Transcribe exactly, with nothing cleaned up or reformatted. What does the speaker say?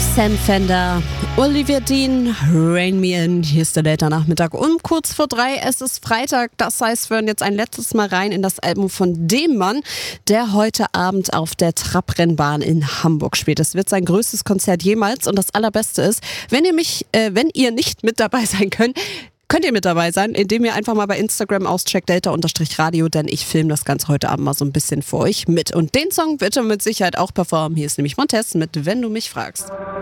Sam Fender, Olivia Dean, Rain Me In. Hier ist der Data Nachmittag um kurz vor drei. Es ist Freitag, das heißt, wir hören jetzt ein letztes Mal rein in das Album von dem Mann, der heute Abend auf der Trabrennbahn in Hamburg spielt. Es wird sein größtes Konzert jemals und das Allerbeste ist, wenn ihr mich, äh, wenn ihr nicht mit dabei sein könnt, könnt ihr mit dabei sein, indem ihr einfach mal bei Instagram auscheckt, delta-radio, denn ich filme das Ganze heute Abend mal so ein bisschen für euch mit. Und den Song wird er mit Sicherheit auch performen. Hier ist nämlich Montez mit Wenn du mich fragst.